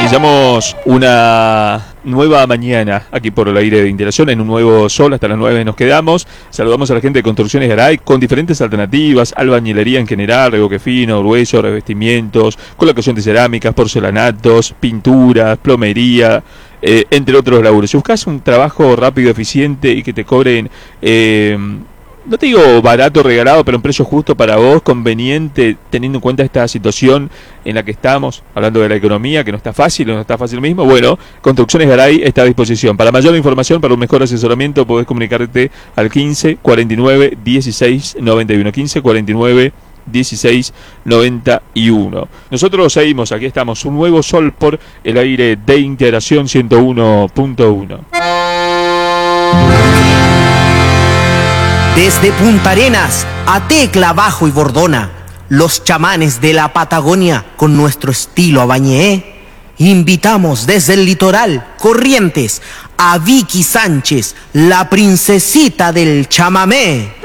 Iniciamos una nueva mañana aquí por el aire de Interacción, en un nuevo sol, hasta las 9 nos quedamos. Saludamos a la gente de Construcciones Garay con diferentes alternativas: albañilería en general, revoque fino, grueso, revestimientos, colocación de cerámicas, porcelanatos, pinturas, plomería, entre otros laburos. Si buscas un trabajo rápido, eficiente y que te cobren, no te digo barato, regalado, pero un precio justo para vos, conveniente, teniendo en cuenta esta situación en la que estamos, hablando de la economía, que no está fácil mismo. Bueno, Construcciones Garay está a disposición. Para mayor información, para un mejor asesoramiento, podés comunicarte al 15 49 16 91. 15 49 16 91. Nosotros seguimos, aquí estamos, un nuevo sol por el aire de Integración 101.1. Desde Punta Arenas a Tecla, Bajo y Bordona, los chamanes de la Patagonia con nuestro estilo Abañé. Invitamos desde el litoral Corrientes a Vicky Sánchez, la princesita del chamamé.